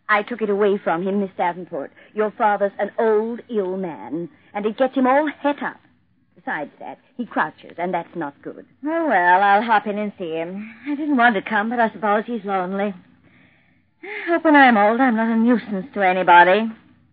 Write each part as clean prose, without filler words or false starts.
I took it away from him, Miss Davenport. Your father's an old, ill man, and it gets him all het up. Besides that, he crouches, and that's not good. Oh, well, I'll hop in and see him. I didn't want to come, but I suppose he's lonely. I hope when I'm old I'm not a nuisance to anybody.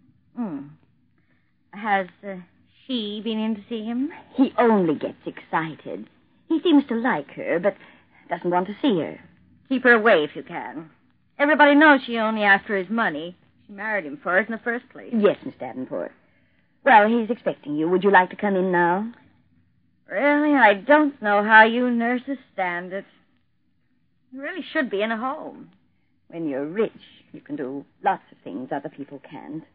Has she been in to see him? He only gets excited. He seems to like her, but doesn't want to see her. Keep her away if you can. Everybody knows she only after his money. She married him for it in the first place. Yes, Miss Davenport. Well, he's expecting you. Would you like to come in now? Really, I don't know how you nurses stand it. You really should be in a home. When you're rich, you can do lots of things other people can't.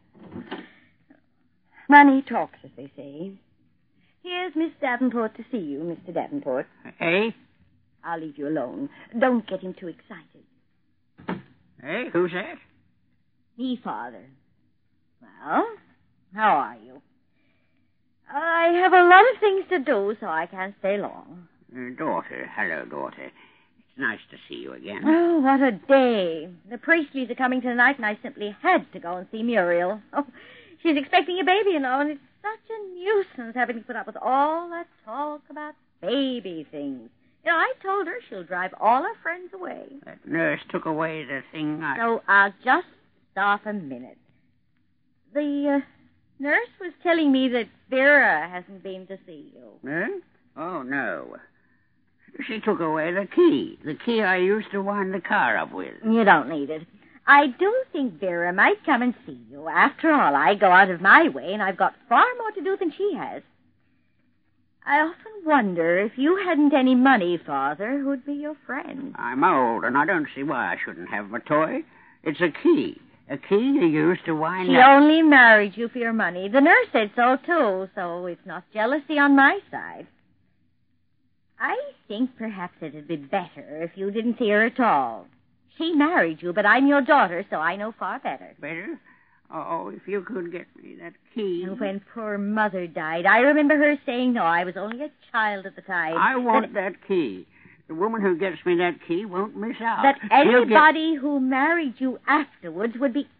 Money talks, as they say. Here's Miss Davenport to see you, Mr. Davenport. Hey? I'll leave you alone. Don't get him too excited. Hey, who's that? Me, Father. Well, how are you? I have a lot of things to do, so I can't stay long. Daughter. Hello, daughter. It's nice to see you again. Oh, what a day. The Priestleys are coming tonight, and I simply had to go and see Muriel. Oh, she's expecting a baby, you know, and it's such a nuisance having to put up with all that talk about baby things. You know, I told her she'll drive all her friends away. That nurse took away the thing So I'll just stop a minute. The nurse was telling me that Vera hasn't been to see you. Huh? Oh, no. She took away the key I used to wind the car up with. You don't need it. I do think Vera might come and see you. After all, I go out of my way, and I've got far more to do than she has. I often wonder if you hadn't any money, Father, who'd be your friend. I'm old, and I don't see why I shouldn't have my toy. It's a key. A key you used to wind She up... only married you for your money. The nurse said so, too, so it's not jealousy on my side. I think perhaps it'd be better if you didn't see her at all. She married you, but I'm your daughter, so I know far better. Better? Oh, if you could get me that key. And when poor Mother died, I remember her saying, no, I was only a child at the time. I want that key. The woman who gets me that key won't miss out. That anybody who married you afterwards would be...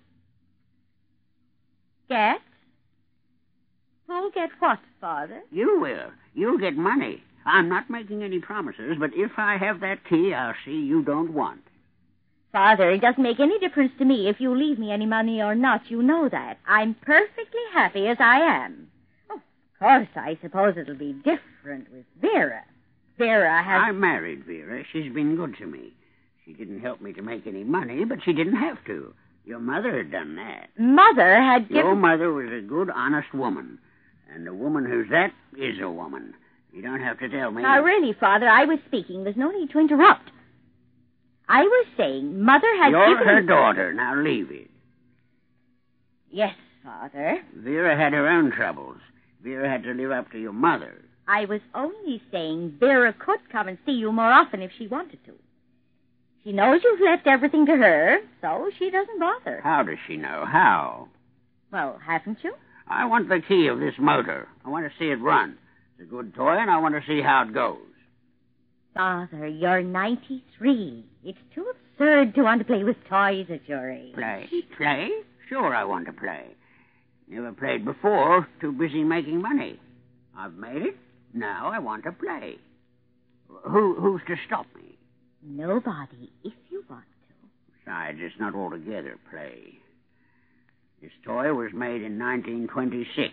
Get? Who'll get what, Father? You will. You'll get money. I'm not making any promises, but if I have that key, I'll see you don't want. Father, it doesn't make any difference to me if you leave me any money or not. You know that. I'm perfectly happy as I am. Oh, of course, I suppose it'll be different with Vera. Vera has... I married Vera. She's been good to me. She didn't help me to make any money, but she didn't have to. Your mother had done that. Mother had given... Your mother was a good, honest woman. And a woman who's that is a woman. You don't have to tell me. Now, really, Father, I was speaking. There's no need to interrupt. I was saying Mother had You're given... her daughter. Now leave it. Yes, Father. Vera had her own troubles. Vera had to live up to your mother. I was only saying Vera could come and see you more often if she wanted to. She knows you've left everything to her, so she doesn't bother. How does she know? How? Well, haven't you? I want the key of this motor. I want to see it run. It's a good toy, and I want to see how it goes. Father, you're 93. It's too absurd to want to play with toys at your age. Play? Play? Sure I want to play. Never played before. Too busy making money. I've made it. Now I want to play. Who's to stop me? Nobody, if you want to. Besides, it's not altogether play. This toy was made in 1926.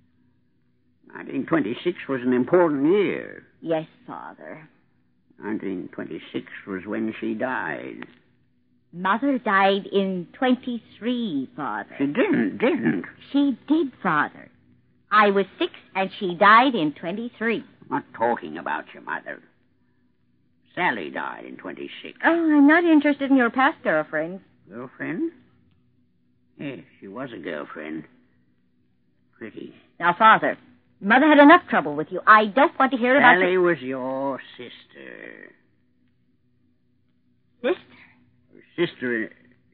1926 was an important year. Yes, Father. 1926 was when she died. Mother died in 23, Father. She didn't. She did, Father. I was 6, and she died in 23. I'm not talking about your mother. Sally died in 26. Oh, I'm not interested in your past girlfriends. Girlfriend? Yes, she was a girlfriend. Pretty. Now, Father, Mother had enough trouble with you. I don't want to hear about... Sally was your sister. Sister? Sister...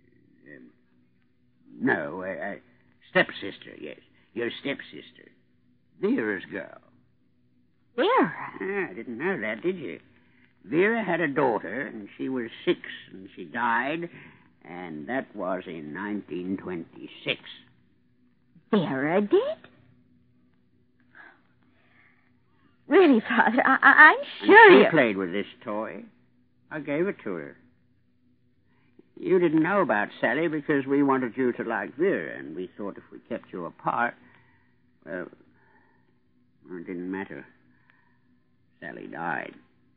stepsister, yes. Your stepsister. Vera's girl. Vera? I didn't know that, did you? Vera had a daughter, and she was 6, and she died, And that was in 1926. Vera did? Really, Father, I'm sure And you... she played with this toy. I gave it to her. You didn't know about Sally because we wanted you to like Vera, and we thought if we kept you apart, well, it didn't matter. Sally died.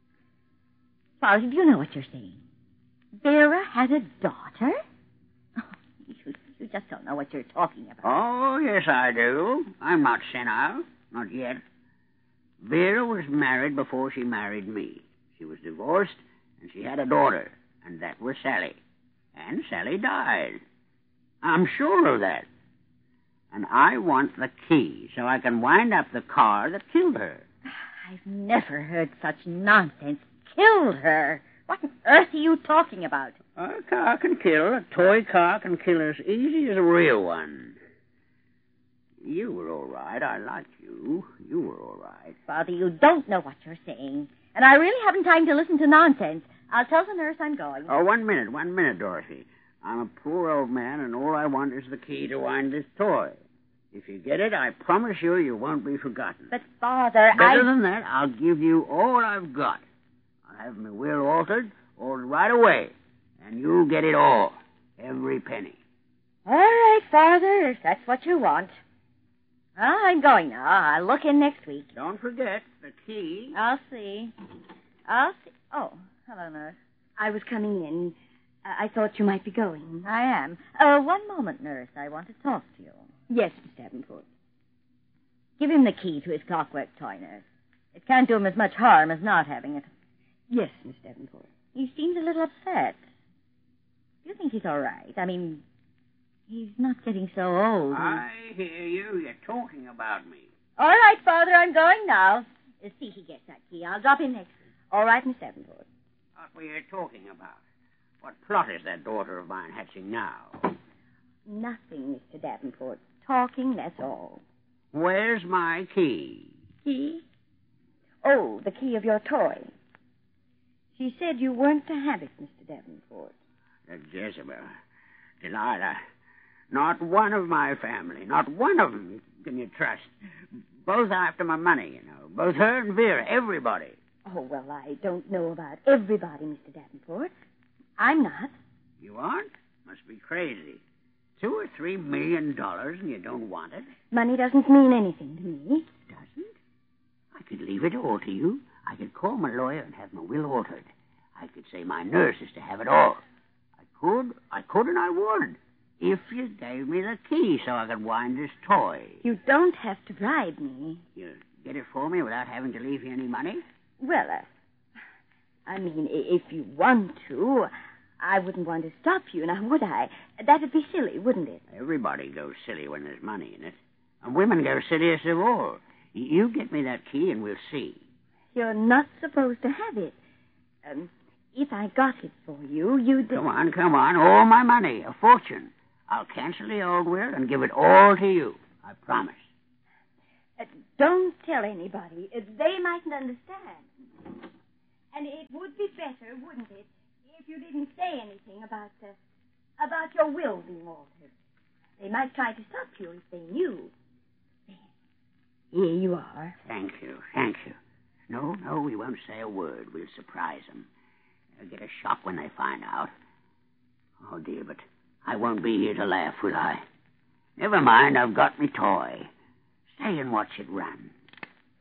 Father, do you know what you're saying? Vera had a daughter? Oh, you just don't know what you're talking about. Oh, yes, I do. I'm not senile. Not yet. Vera was married before she married me. She was divorced, and she had a daughter, and that was Sally. And Sally died. I'm sure of that. And I want the key so I can wind up the car that killed her. I've never heard such nonsense. Killed her. What on earth are you talking about? A car can kill. A toy car can kill as easy as a real one. You were all right. I liked you. You were all right. Father, you don't know what you're saying. And I really haven't time to listen to nonsense. I'll tell the nurse I'm going. Oh, 1 minute, Dorothy. I'm a poor old man, and all I want is the key to wind this toy. If you get it, I promise you won't be forgotten. But, Father, Better than that, I'll give you all I've got. I'll have my will altered right away, and you'll get it all, every penny. All right, Father, if that's what you want. Well, I'm going now. I'll look in next week. Don't forget the key. I'll see. Oh, hello, nurse. I was coming in. I thought you might be going. I am. 1 moment, nurse. I want to talk to you. Yes, Miss Davenport. Give him the key to his clockwork toy, nurse. It can't do him as much harm as not having it. Yes, Miss Davenport. He seems a little upset. Do you think he's all right? I mean, he's not getting so old. I hear you. You're talking about me. All right, Father, I'm going now. See he gets that key. I'll drop in next week. All right, Miss Davenport. What were you talking about? What plot is that daughter of mine hatching now? Nothing, Mr. Davenport. Talking, that's all. Where's my key? Key? Oh, the key of your toy. She said you weren't to have it, Mr. Davenport. Jezebel. Delilah. Not one of my family, not one of them can you trust. Both after my money, you know. Both her and Vera, everybody. Oh, well, I don't know about everybody, Mr. Davenport. I'm not. You aren't? Must be crazy. $2 or $3 million and you don't want it? Money doesn't mean anything to me. Doesn't? I could leave it all to you. I could call my lawyer and have my will altered. I could say my nurse is to have it all. I could, and I would. If you gave me the key so I could wind this toy. You don't have to bribe me. You get it for me without having to leave you any money? Well, I mean, if you want to, I wouldn't want to stop you, now would I? That'd be silly, wouldn't it? Everybody goes silly when there's money in it. And women go silliest of all. You get me that key and we'll see. You're not supposed to have it. If I got it for you, you'd... Come on. All my money, a fortune. I'll cancel the old will and give it all to you. I promise. Don't tell anybody. They mightn't understand. And it would be better, wouldn't it, if you didn't say anything about your will being altered. They might try to stop you if they knew. Here you are. Thank you. No, we won't say a word. We'll surprise them. They'll get a shock when they find out. Oh, dear, but I won't be here to laugh, will I? Never mind, I've got me toy. Stay and watch it run.